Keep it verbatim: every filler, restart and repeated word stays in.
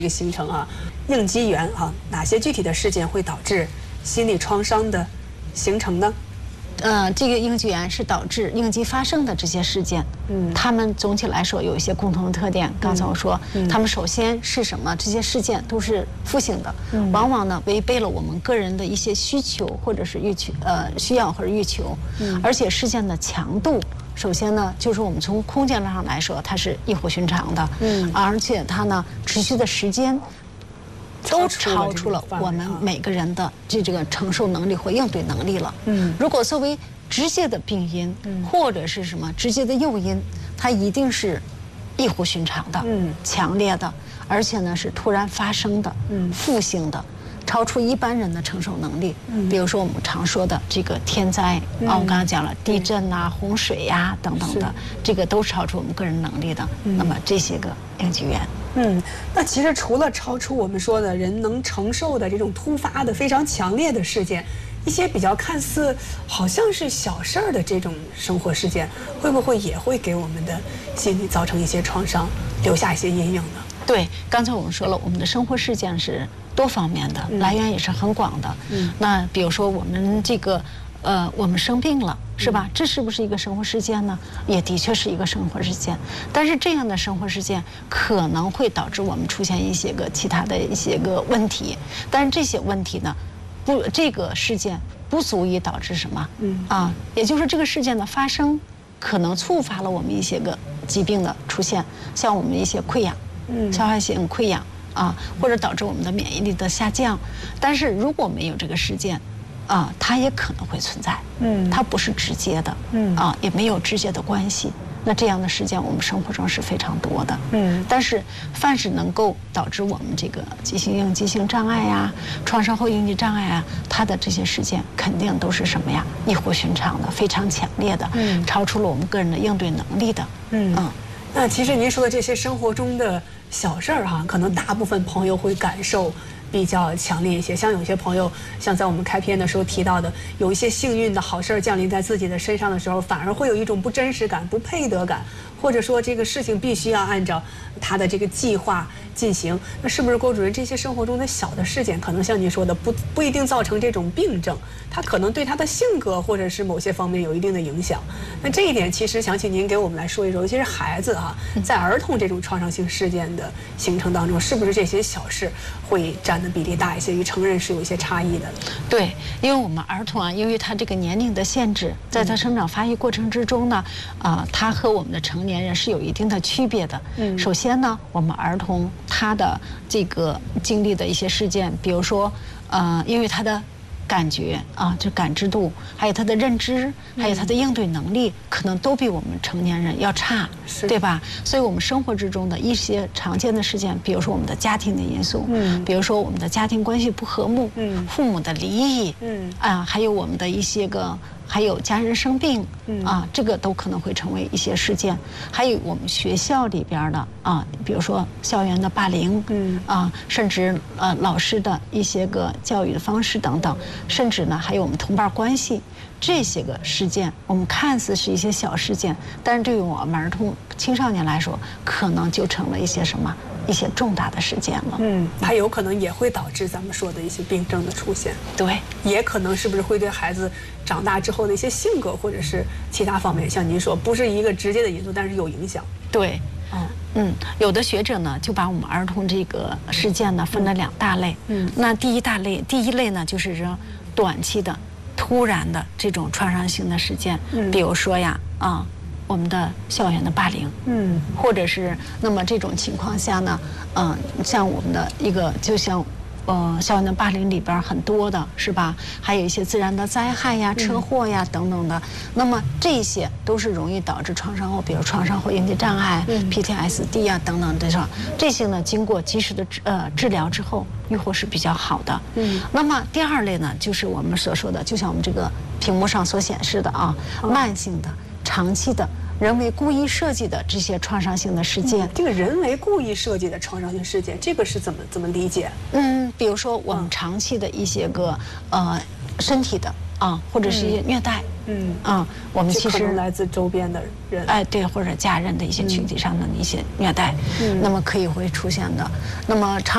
这个形成啊，应激源啊，哪些具体的事件会导致心理创伤的形成呢？ 呃，这个应激源是导致应激发生的这些事件，嗯，它们总体来说有一些共同的特点。刚才我说，嗯，它们首先是什么？这些事件都是负性的，嗯，往往呢违背了我们个人的一些需求或者是欲求，呃，需要或者欲求，嗯，而且事件的强度。首先呢，就是我们从空间上来说，它是异乎寻常的，嗯，而且它呢持续的时间都超出了我们每个人的这这个承受能力或应对能力了。嗯，如果作为直接的病因，嗯，或者是什么直接的诱因，它一定是异乎寻常的，嗯，强烈的，而且呢是突然发生的，嗯，负性的。超出一般人的承受能力，嗯，比如说我们常说的这个天灾，嗯，啊，我刚刚讲了地震啊、洪水呀，啊，等等的，这个都是超出我们个人能力的。嗯，那么这些个应激源， 嗯，那其实除了超出我们说的人能承受的这种突发的非常强烈的事件，一些比较看似好像是小事儿的这种生活事件，会不会也会给我们的心理造成一些创伤，留下一些阴影呢？ 对，刚才我们说了，我们的生活事件是多方面的，来源也是很广的。嗯，那比如说我们这个，呃，我们生病了，是吧？这是不是一个生活事件呢？也的确是一个生活事件。但是这样的生活事件可能会导致我们出现一些个其他的一些个问题，但是这些问题呢，不，这个事件不足以导致什么？嗯啊，也就是这个事件的发生，可能触发了我们一些个疾病的出现，像我们一些溃疡。嗯，消化性溃疡啊，或者导致我们的免疫力的下降。但是如果没有这个事件，啊，它也可能会存在。嗯，它不是直接的，嗯啊，也没有直接的关系。那这样的事件我们生活中是非常多的。嗯，但是凡是能够导致我们这个急性应激性障碍呀、创伤后应激障碍啊，它的这些事件肯定都是什么呀？异乎寻常的，非常强烈的，嗯，超出了我们个人的应对能力的。嗯嗯。 那其实您说的这些生活中的小事儿哈，可能大部分朋友会感受比较强烈一些。像有些朋友，像在我们开篇的时候提到的，有一些幸运的好事儿降临在自己的身上的时候，反而会有一种不真实感、不配得感，或者说这个事情必须要按照他的这个计划进行。那是不是郭主任，这些生活中的小的事件，可能像您说的，不不一定造成这种病症，它可能对他的性格或者是某些方面有一定的影响。那这一点，其实想请您给我们来说一说，尤其是孩子啊，在儿童这种创伤性事件的形成当中，是不是这些小事会占的比例大一些，与成人是有一些差异的？ 对，因为我们儿童啊，由于他这个年龄的限制，在他生长发育过程之中呢，啊、呃，他和我们的成年人是有一定的区别的。嗯，首先呢，我们儿童他的这个经历的一些事件，比如说，呃，因为他的感觉啊，就感知度，还有他的认知，还有他的应对能力，可能都比我们成年人要差，对吧？所以我们生活之中的一些常见的事件，比如说我们的家庭的因素，嗯，比如说我们的家庭关系不和睦，嗯，父母的离异，嗯，啊，还有我们的一些个。还有家人生病，嗯啊，这个都可能会成为一些事件。还有我们学校里边的啊，比如说校园的霸凌，嗯啊，甚至呃老师的一些个教育的方式等等，甚至呢还有我们同伴关系这些个事件，我们看似是一些小事件，但是对于我们儿童青少年来说，可能就成了一些什么一些重大的事件了。 嗯，它有可能也会导致咱们说的一些病症的出现。 对， 也可能是不是会对孩子长大之后的一些性格或者是其他方面，像您说不是一个直接的因素，但是有影响。 对，嗯嗯，有的学者呢就把我们儿童这个事件呢分了两大类。嗯，那第一大类，第一类呢就是说短期的、突然的这种创伤性的事件，嗯，比如说呀啊。我们的校园的霸凌，嗯，或者是那么这种情况下呢，嗯、呃，像我们的一个，就像，呃，校园的霸凌里边很多的是吧？还有一些自然的灾害呀、车祸呀、嗯、等等的，那么这些都是容易导致创伤后，比如创伤后应激障碍、嗯、P T S D 呀等等这种，这些呢，经过及时的呃治疗之后，愈后是比较好的。嗯，那么第二类呢，就是我们所说的，就像我们这个屏幕上所显示的啊，哦、慢性的、长期的。人为故意设计的这些创伤性的事件， 嗯、这个人为故意设计的创伤性事件，这个是怎么怎么理解？ 嗯，比如说我们长期的一些个、嗯、呃身体的啊，或者是一些虐待，嗯啊，我们其实来自周边的人， 哎对，或者家人的一些群体上的一些虐待，嗯，那么可以会出现的，那么长。